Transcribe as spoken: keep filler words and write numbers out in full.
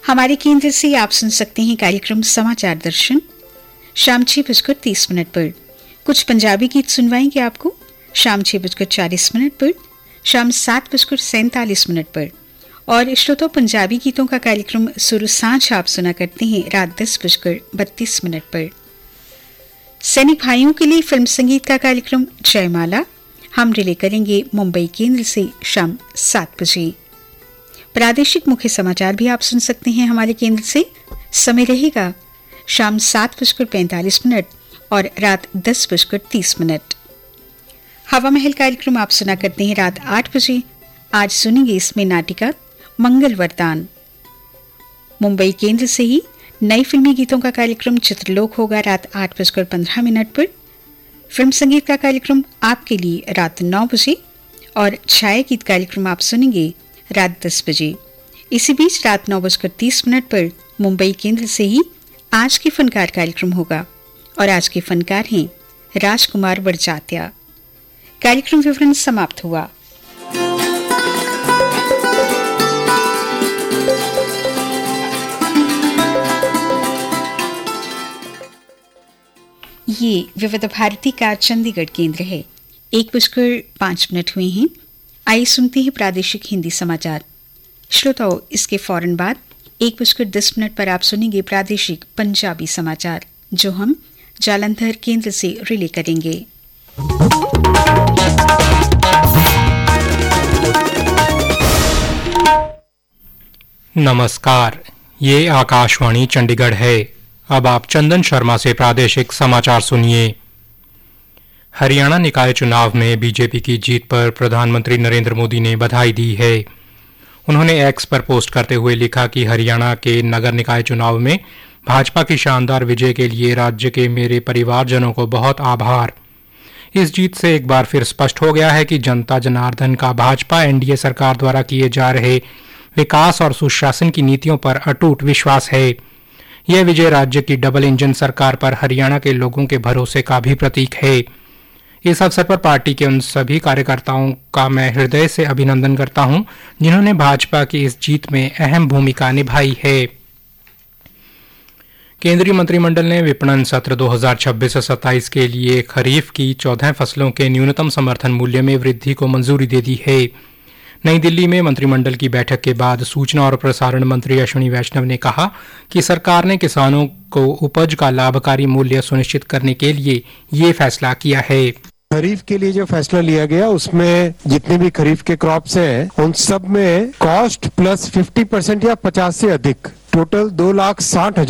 हमारे केंद्र से आप सुन सकते हैं कार्यक्रम समाचार दर्शन शाम छह बजकर तीस मिनट पर। कुछ पंजाबी गीत सुनवाएंगे आपको शाम छह बजकर चालीस मिनट पर, शाम सात बजकर सैंतालीस मिनट पर। और श्रोताओं, पंजाबी गीतों का कार्यक्रम सुर सांझ आप सुना करते हैं रात दस बजकर बत्तीस मिनट पर। सैनिक भाइयों के लिए फिल्म संगीत का कार्यक्रम जयमाला हम रिले करेंगे मुंबई केंद्र से शाम सात बजे। प्रादेशिक मुख्य समाचार भी आप सुन सकते हैं हमारे केंद्र से। समय रहेगा शाम सात बजकर पैंतालीस मिनट और रात दस बजकर तीस मिनट। हवा महल कार्यक्रम आप सुना करते हैं रात आठ बजे। आज सुनेंगे इसमें नाटिका मंगल वरदान। मुंबई केंद्र से ही नई फिल्मी गीतों का कार्यक्रम चित्रलोक होगा रात आठ बजकर पंद्रह मिनट पर। फिल्म संगीत का कार्यक्रम आपके लिए रात नौ बजे और छाया गीत कार्यक्रम आप सुनेंगे रात दस बजे। इसी बीच रात नौ बजकर तीस मिनट पर मुंबई केंद्र से ही आज के फनकार कार्यक्रम होगा और आज के फनकार हैं राजकुमार बड़जात्या। कार्यक्रम विवरण समाप्त हुआ। ये विविध भारती का चंडीगढ़ केंद्र है। एक बजकर पांच मिनट हुए हैं। आइए सुनते हैं प्रादेशिक हिंदी समाचार। श्रोताओं, इसके फौरन बाद एक बजकर दस मिनट पर आप सुनेंगे प्रादेशिक पंजाबी समाचार जो हम जालंधर केंद्र से रिले करेंगे। नमस्कार, ये आकाशवाणी चंडीगढ़ है। अब आप चंदन शर्मा से प्रादेशिक समाचार सुनिए। हरियाणा निकाय चुनाव में बीजेपी की जीत पर प्रधानमंत्री नरेंद्र मोदी ने बधाई दी है। उन्होंने एक्स पर पोस्ट करते हुए लिखा कि हरियाणा के नगर निकाय चुनाव में भाजपा की शानदार विजय के लिए राज्य के मेरे परिवारजनों को बहुत आभार। इस जीत से एक बार फिर स्पष्ट हो गया है कि जनता जनार्दन का भाजपा एनडीए सरकार द्वारा किए जा रहे विकास और सुशासन की नीतियों पर अटूट विश्वास है। यह विजय राज्य की डबल इंजन सरकार पर हरियाणा के लोगों के भरोसे का भी प्रतीक है। इस अवसर पर पार्टी के उन सभी कार्यकर्ताओं का मैं हृदय से अभिनंदन करता हूं जिन्होंने भाजपा की इस जीत में अहम भूमिका निभाई है। केंद्रीय मंत्रिमंडल ने विपणन सत्र दो हज़ार छब्बीस सत्ताईस के लिए खरीफ की चौदह फसलों के न्यूनतम समर्थन मूल्य में वृद्धि को मंजूरी दे दी है। नई दिल्ली में मंत्रिमंडल की बैठक के बाद सूचना और प्रसारण मंत्री अश्विनी वैष्णव ने कहा कि सरकार ने किसानों को उपज का लाभकारी मूल्य सुनिश्चित करने के लिए ये फैसला किया है। खरीफ के लिए जो फैसला लिया गया उसमें जितने भी खरीफ के क्रॉप्स हैं उन सब में कॉस्ट प्लस पचास परसेंट या पचास से अधिक टोटल दो लाख साठ हजार